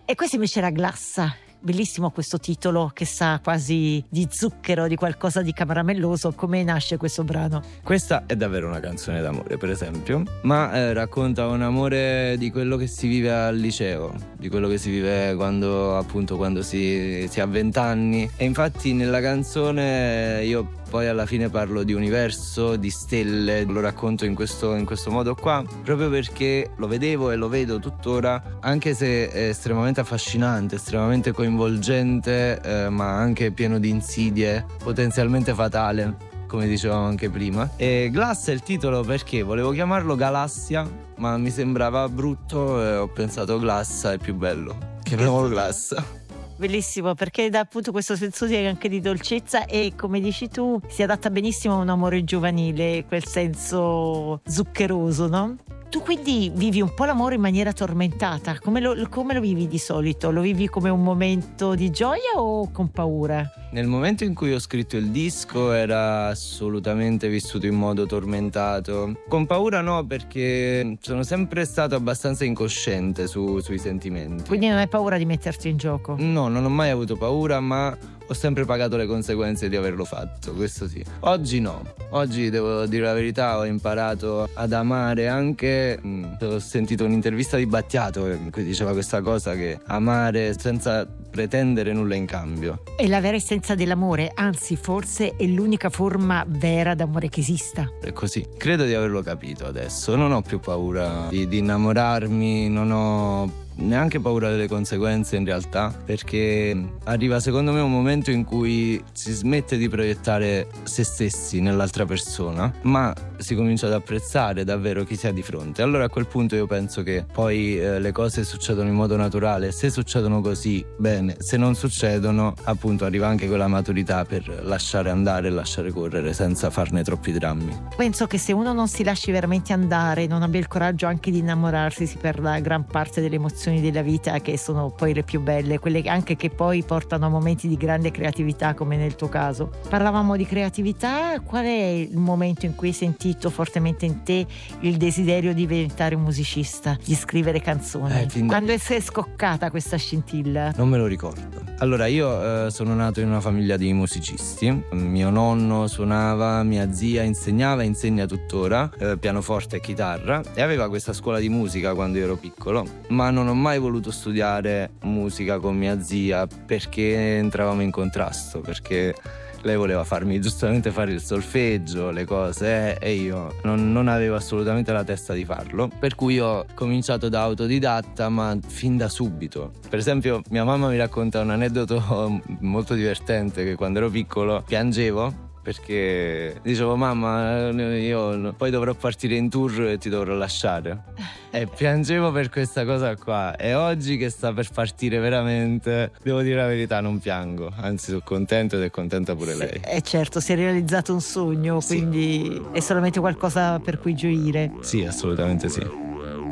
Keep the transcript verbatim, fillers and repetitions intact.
E questa invece era Glassa. Bellissimo questo titolo che sa quasi di zucchero, di qualcosa di caramelloso. Come nasce questo brano? Questa è davvero una canzone d'amore, per esempio, ma eh, racconta un amore di quello che si vive al liceo, di quello che si vive quando appunto quando si, si ha vent'anni. E infatti nella canzone io poi alla fine parlo di universo, di stelle, lo racconto in questo, in questo modo qua, proprio perché lo vedevo e lo vedo tuttora, anche se è estremamente affascinante, estremamente coinvolgente, eh, ma anche pieno di insidie, potenzialmente fatale, come dicevamo anche prima. E Glass è il titolo perché volevo chiamarlo Galassia, ma mi sembrava brutto e ho pensato Glass è più bello, chiamiamolo Glass. Bellissimo, perché dà appunto questo senso di, anche di dolcezza e, come dici tu, si adatta benissimo a un amore giovanile, quel senso zuccheroso, no? Tu quindi vivi un po' l'amore in maniera tormentata. Come lo, come lo vivi di solito? Lo vivi come un momento di gioia o con paura? Nel momento in cui ho scritto il disco era assolutamente vissuto in modo tormentato. Con paura no, perché sono sempre stato abbastanza incosciente su, sui sentimenti. Quindi non hai paura di metterti in gioco? No, non ho mai avuto paura, ma ho sempre pagato le conseguenze di averlo fatto, questo sì. Oggi no, oggi devo dire la verità, ho imparato ad amare anche, mh, ho sentito un'intervista di Battiato in cui diceva questa cosa, che amare senza pretendere nulla in cambio. È la vera essenza dell'amore, anzi forse è l'unica forma vera d'amore che esista. È così, credo di averlo capito adesso, non ho più paura di, di innamorarmi, non ho neanche paura delle conseguenze in realtà, perché arriva secondo me un momento in cui si smette di proiettare se stessi nell'altra persona, ma si comincia ad apprezzare davvero chi si ha di fronte. Allora a quel punto io penso che poi eh, le cose succedono in modo naturale. Se succedono così, bene, se non succedono, appunto arriva anche quella maturità per lasciare andare e lasciare correre senza farne troppi drammi. Penso che se uno non si lasci veramente andare, non abbia il coraggio anche di innamorarsi, si perda gran parte delle emozioni della vita, che sono poi le più belle, quelle anche che poi portano a momenti di grande creatività, come nel tuo caso. Parlavamo di creatività, qual è il momento in cui hai sentito fortemente in te il desiderio di diventare un musicista, di scrivere canzoni? Eh, fin da... Quando è scoccata questa scintilla? Non me lo ricordo. Allora io eh, sono nato in una famiglia di musicisti, mio nonno suonava, mia zia insegnava, insegna tuttora eh, pianoforte e chitarra, e aveva questa scuola di musica quando io ero piccolo, ma non ho mai voluto studiare musica con mia zia perché entravamo in contrasto, perché lei voleva farmi giustamente fare il solfeggio, le cose, eh, e io non, non avevo assolutamente la testa di farlo, per cui ho cominciato da autodidatta, ma fin da subito. Per esempio mia mamma mi racconta un aneddoto molto divertente, che quando ero piccolo piangevo perché dicevo: mamma, io poi dovrò partire in tour e ti dovrò lasciare. E piangevo per questa cosa qua. E oggi che sta per partire veramente, devo dire la verità, non piango, anzi sono contento, ed è contenta pure lei. E eh certo, si è realizzato un sogno, sì. Quindi è solamente qualcosa per cui gioire. Sì, assolutamente sì.